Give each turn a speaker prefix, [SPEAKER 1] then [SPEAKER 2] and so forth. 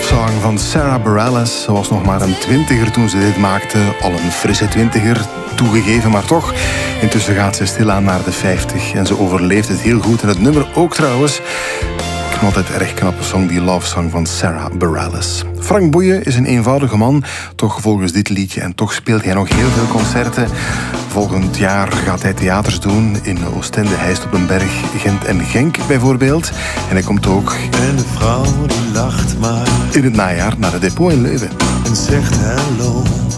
[SPEAKER 1] Song van Sarah Bareilles. Ze was nog maar een 20er toen ze dit maakte. Al een frisse 20er, toegegeven, maar toch. Intussen gaat ze stilaan naar de 50 en ze overleeft het heel goed. En het nummer ook trouwens. Ik vind altijd erg knappe song, die Love Song van Sarah Bareilles. Frank Boeien is een eenvoudige man, toch volgens dit liedje. En toch speelt hij nog heel veel concerten. Volgend jaar gaat hij theaters doen in Oostende, Heist op den Berg, Gent en Genk bijvoorbeeld. En hij komt ook
[SPEAKER 2] en de vrouw die lacht maar
[SPEAKER 1] in het najaar naar het Depot in Leuven.
[SPEAKER 2] en zegt hallo.